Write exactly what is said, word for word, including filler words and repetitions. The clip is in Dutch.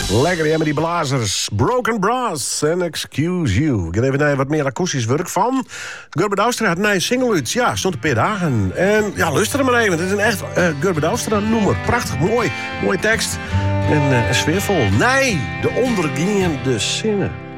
Lekker, ja, met die blazers. Broken Brass en Excuse You. Ik ga even naar wat meer akoestisch werk van. Gerben Douwstra had een single uit. Ja, stond een paar dagen. En ja, luister er maar even. Het is een echt uh, Gerben Douwstra nummer. Prachtig, mooi. Mooie tekst. En uh, sfeervol. Nee, de ondergaande zinnen.